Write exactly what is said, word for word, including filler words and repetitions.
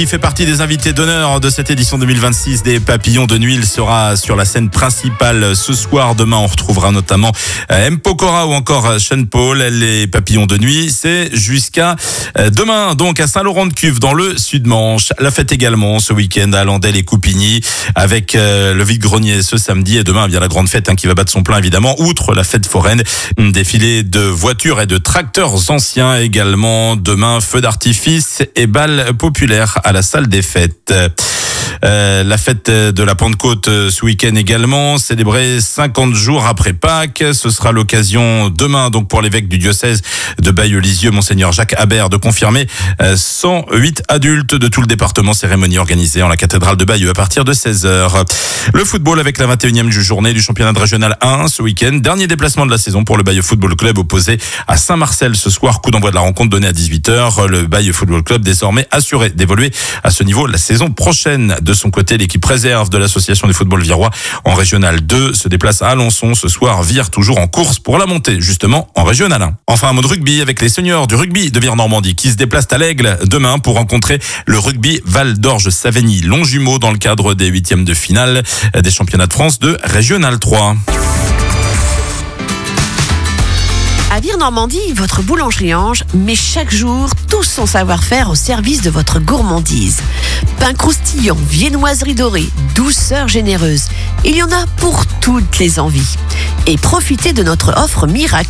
Il fait partie des invités d'honneur de cette édition deux mille vingt-six des Papillons de Nuit. Il sera sur la scène principale ce soir. Demain, on retrouvera notamment M. Pokora ou encore Sean Paul. Les Papillons de Nuit, c'est jusqu'à demain, donc à Saint-Laurent-de-Cuve, dans le Sud-Manche. La fête également ce week-end à Landel et Coupigny, avec le vide-grenier ce samedi. Et demain, il y a la grande fête hein, qui va battre son plein, évidemment. Outre la fête foraine, un défilé de voitures et de tracteurs anciens également. Demain, feu d'artifice et bal populaire à la salle des fêtes. Euh, la fête de la Pentecôte ce week-end également, célébrée cinquante jours après Pâques. Ce sera l'occasion demain donc pour l'évêque du diocèse de Bayeux-Lisieux, Monseigneur Jacques Habert, de confirmer cent huit adultes de tout le département. Cérémonie organisée en la cathédrale de Bayeux à partir de seize heures. Le football avec la vingt et unième journée du championnat de régional un ce week-end. Dernier déplacement de la saison pour le Bayeux Football Club opposé à Saint-Marcel ce soir. Coup d'envoi de la rencontre donné à dix-huit heures. Le Bayeux Football Club désormais assuré d'évoluer à ce niveau la saison prochaine. De son côté, l'équipe réserve de l'association du football virois en régional deux se déplace à Alençon ce soir. Vire toujours en course pour la montée justement en régional un. Enfin, un mot de rugby avec les seniors du rugby de Vire-Normandie qui se déplacent à l'Aigle demain pour rencontrer le rugby Val d'Orge-Savigny Longjumeau dans le cadre des huitièmes de finale des championnats de France de régional trois. À Vire-Normandie, votre boulangerie Ange met chaque jour tout son savoir-faire au service de votre gourmandise. Pain croustillant, viennoiserie dorée, douceur généreuse. Il y en a pour toutes les envies. Et profitez de notre offre miracle